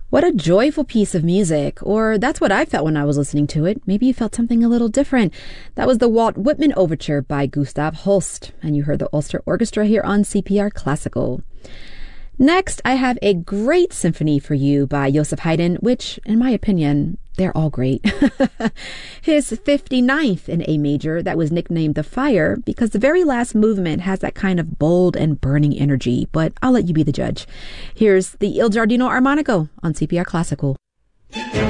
What a joyful piece of music, or that's what I felt when I was listening to it. Maybe you felt something a little different. That was the Walt Whitman Overture by Gustav Holst, and you heard the Ulster Orchestra here on CPR Classical. Next, I have a great symphony for you by Joseph Haydn, which, in my opinion, they're all great. His 59th in A major that was nicknamed The Fire because the very last movement has that kind of bold and burning energy, but I'll let you be the judge. Here's the Il Giardino Armonico on CPR Classical.